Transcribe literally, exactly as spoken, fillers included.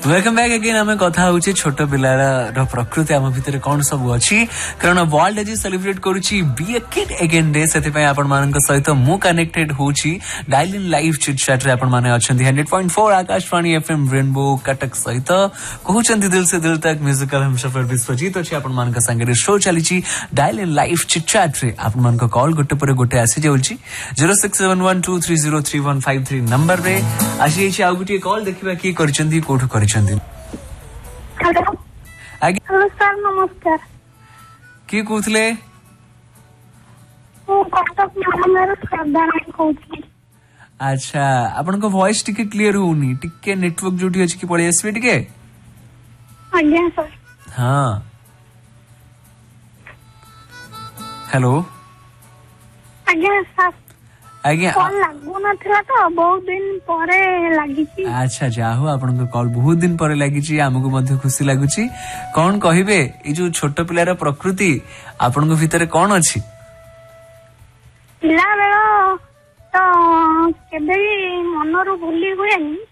welcome back again आम कथा हूँ छोट पिलार प्रकृति आम भितर कौन सब अच्छी कारण वर्ल्ड आज celebrate करुच्ची be a kid again day से आपण मान सहित मु कनेक्टेड होची dial in live chit chat रे आपण माने अछंती hundred point four Akashvani FM rainbow Cuttack सहित कहउचंती दिल से दिल तक म्यूजिकल हम सफर विश्वजीत अछि आपण मान संगे show चलीची dial in live chit chat रे आपण मान कॉल गोटे पर गोटे आसी जाउची zero six seven one two three zero three one five three number रे आसी छि आ गुटी कॉल देखिबा की करचंती कोठु कर हेलो हेलो सर नमस्कार की कहूले अच्छा आपण को वॉइस टिके क्लियर होनी टिके नेटवर्क जोटी अछि कि पळे आसबे टिके आज्ञा सर हां हेलो आज्ञा सर आज्ञा कॉल लागू नथला तो बहुत दिन परे लागि छी अच्छा जाहो आपण को कॉल बहुत दिन परे लागि छी हमको मध्ये खुशी लागु छी कोन कहिबे ए जो छोट पिलार प्रकृति आपण को भीतर कोन अछि पिला बेलो तो केबे मनरु भूली हुएनी